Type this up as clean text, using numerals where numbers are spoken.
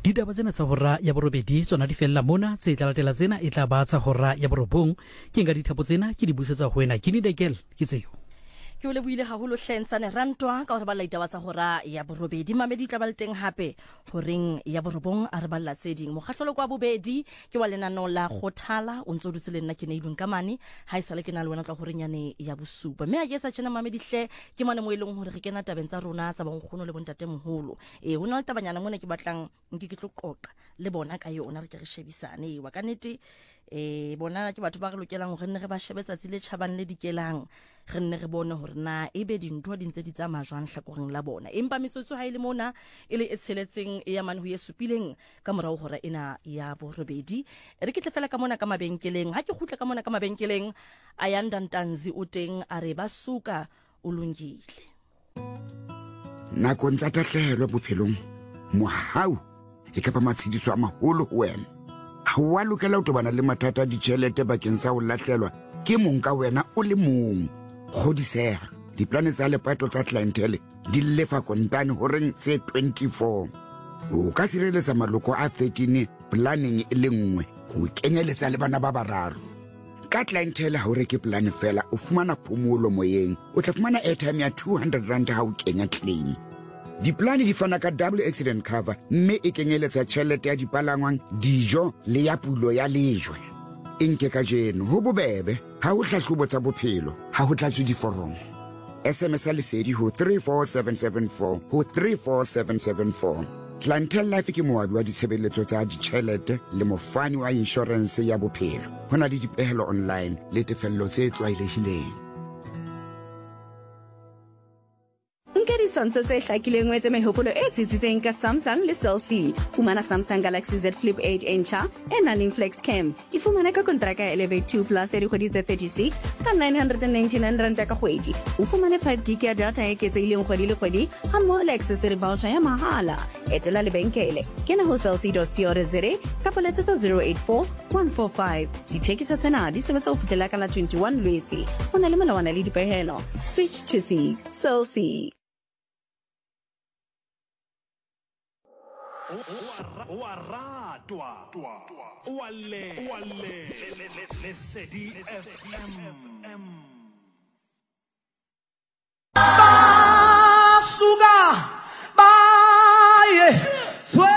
Ditaba tsena tsa hora ya borobedi tsona di fella mona, tse tla latela tsena e tla ba tsa hora ya borobong. Ke nka dithapo tsena ke di busetsa ho wena, ke ni dekel ke tseo. Ke o lebohile haholo Hlensane Rantwa ka hore ba laitaba tsa hora ya borobedi. Mamedi tla ba le teng hape horeng ya borobong a re balla tse ding. Mokgahlolo kwa bobedi ke wa lenaneo la Kgothala, o ntse o dutse le nna ke neilweng ka mane ha esale ke na le wena ka horeng yane ya bosupa. Mme a ke sa tjena Mamedi hle ke mane mo e leng hore re kena tabeng tsa rona tsa bonkgono le bontate moholo. Ho na le tabanyana mona ke batlang nke ke tlo qoqa le bona ka yona re ke re shebisane. Wa ka nnete bona ke batho ba re lokelang hore nne re ba shebetsa tsile tjhabang le dikelang, re nne re bone hore na ebe dintho di ntse di tsamaya jwang hlakoreng la bona. Empa metsotso ha ile mona e le tsheletseng e ya mane ho yesupileng ka morao hora ena ya borobedi. Re ke tle fela ka mona ka mabenkeleng, ha ke kgutla ka mona ka mabenkeleng Ayanda Ntanzi o teng a re ba suka o lungile. Nakong tsa tahlehelo bophelong, mohau e ka ba matshidiso a maholo ho wena. Ha wa lokela ho tobana le mathata a ditjhelete bakeng sa ho lahlelwa ke mong ka wena o le mong. Kgodiseha, diplane tsa lepato tsa clientele di lefa kontane horeng tse 24. O ka sireletsa maloko a 13 planning e le nngwe ho kenyeletsa le bana ba bararo. Ka clientele ha o reke plane fela o fumana phomolo moyeng, o tla fumana airtime ya 200 rand ha o kenya claim. Diplane di fana ka double accident cover, mme e kenyeletsa tjhelete ya dipalangwang, dijo le ya pulo ya lejwe. Nke ka jeno ho bobebe, ha ho hlahlobo tsa bophelo, ha ho tlatswe diforomo. SMS lesedi ho 34774 ho 34774. Clientele Life ke moabi wa ditshebeletso tsa ditjhelete le mofani wa insurance ya bophelo. Ho na le dipehelo online le tefello tse tlwaelehileng. Sonso tse hlakileng wetse mehopolo e tsitsitseng ka Samsung le Cell C. Fumana Samsung Galaxy Z Flip 8 incha e nang le flex cam. E fumana ka kontraka ya Elevate 2 Plus e dikgwedi tse 36 ka 999 rand ka kgwedi. O fumane 5 gig ya data e eketsehileng kgwedi le kgwedi hammoho le accessory voucher ya mahala. Etela lebenkele kena ho cellc.co.za kapa letsetsa 084 145. Dithekiso tsena di sebetsa ho fihlela ka la 21 Lwetse. Ho na le melawana le dipehelo. Switch to C. Cell C. Lesedi FM.